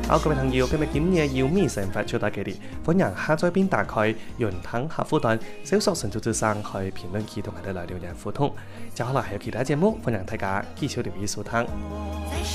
好，各位朋友，今日今日要咪成發出大嘅啲，歡迎下載並打開雲吞客戶端，搜索神州之聲去評論區同我哋來留言互動。接下來還有其他節目，歡迎大家繼續留意收聽。